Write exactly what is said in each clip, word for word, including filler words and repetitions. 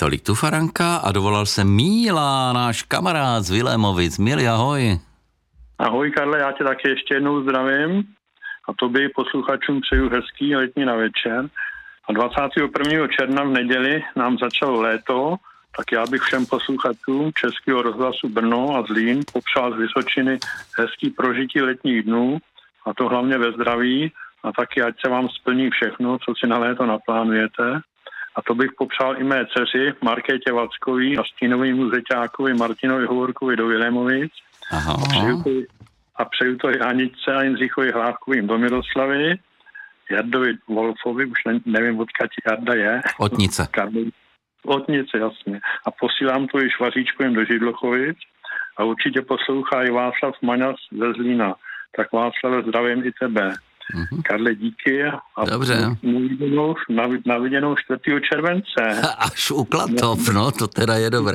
Tolik tu Faranka a dovolal se Míla, náš kamarád z Vilémovic. Mili, ahoj. Ahoj Karle, já tě taky ještě jednou zdravím a tobě posluchačům přeju hezký letní na večer. A dvacátého prvního června v neděli nám začalo léto, tak já bych všem posluchačům Českého rozhlasu Brno a Zlín popřál z Vysočiny hezký prožití letních dnů, a to hlavně ve zdraví, a taky ať se vám splní všechno, co si na léto naplánujete. A to bych popřál i mé dceři Markétě Vackový a stínovému zeťákovi Martinovi Hovorkovi do Vilémovic. Aha. A přeju to, a přeju to i Aničce a Jindřichovi Hlávkovým do Miroslavy, Jardovi Wolfovi, už ne, nevím, odkud Jarda je. Otnice. Otnice, jasně. A posílám to i Švaříčkovým do Židlochovic a určitě poslouchá i Václav Maňas ze Zlína. Tak Václave, zdravím i tebe. Mm-hmm. Karle, díky. A dobře. Na, na viděnou čtvrtého července. Až u Klatov, no, to teda je dobré.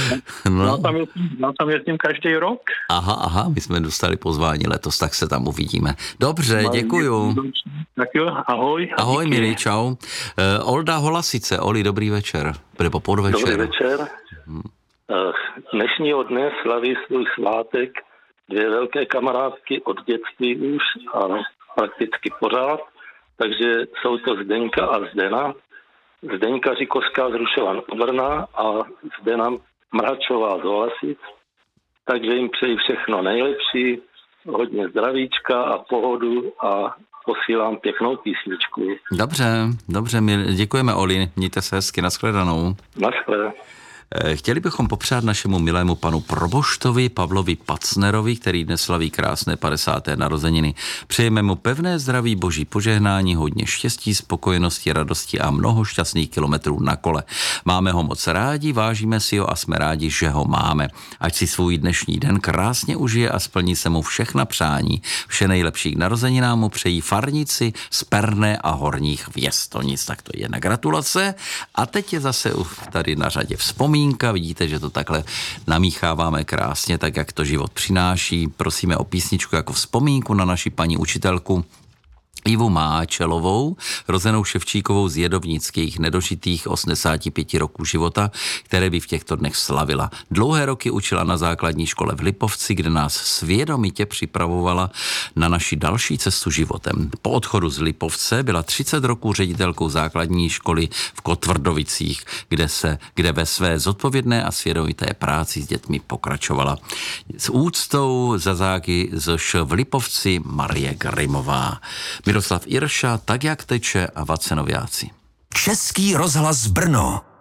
No. Já tam jezdím, já tam jezdím každý rok. Aha, aha, my jsme dostali pozvání letos, tak se tam uvidíme. Dobře, děkuju. Tak jo, ahoj. Ahoj, Mili, čau. Uh, Olda Holasice, Oli, dobrý večer. Nebo podvečer. Dobrý večer. Hmm. Uh, dnešního dne slaví svůj svátek dvě velké kamarádky od dětství už a prakticky pořád, takže jsou to Zdeňka a Zdena. Zdeňka Říkovská z Rušovan od Brna a Zdena Mračová z Holasic. Takže jim přeji všechno nejlepší, hodně zdravíčka a pohodu a posílám pěknou písničku. Dobře, dobře, my děkujeme, Oli, mějte se hezky, nashledanou. Naschle. Chtěli bychom popřát našemu milému panu proboštovi Pavlovi Pacnerovi, který dnes slaví krásné padesáté narozeniny. Přejeme mu pevné zdraví, boží požehnání, hodně štěstí, spokojenosti, radosti a mnoho šťastných kilometrů na kole. Máme ho moc rádi, vážíme si ho a jsme rádi, že ho máme. Ať si svůj dnešní den krásně užije a splní se mu všechna přání. Vše nejlepší k narozeninám mu přejí farníci z Perné a Horních Věstonic. Tak to je na gratulace. A teď je zase tady na řadě vzpomínka. Vidíte, že to takhle namícháváme krásně, tak jak to život přináší. Prosíme o písničku jako vzpomínku na naši paní učitelku Ivu Máčelovou, rozenou Ševčíkovou z Jedovnických, nedožitých osmdesáti pěti roků života, které by v těchto dnech slavila. Dlouhé roky učila na základní škole v Lipovci, kde nás svědomitě připravovala na naši další cestu životem. Po odchodu z Lipovce byla třicet roků ředitelkou základní školy v Kotvrdovicích, kde se, kde ve své zodpovědné a svědomité práci s dětmi pokračovala. S úctou za záky zoš v Lipovci Marie Grimová. Miroslav Irša, Tak jak teče a Vacenoviáci. Český rozhlas Brno.